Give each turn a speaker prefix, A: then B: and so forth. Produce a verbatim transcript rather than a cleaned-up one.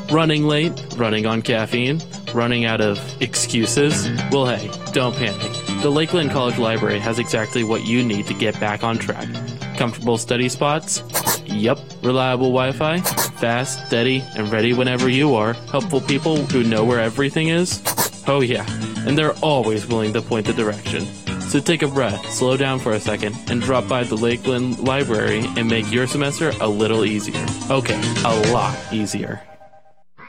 A: Running late, running on caffeine, running out of excuses? Well, hey, don't panic. The Lakeland College Library has exactly what you need to get back on track. Comfortable study spots? Yup. Reliable Wi-Fi? Fast, steady, and ready whenever you are. Helpful people who know where everything is? Oh yeah, and they're always willing to point the direction. So take a breath, slow down for a second, and drop by the Lakeland Library and make your semester a little easier. Okay, a lot easier.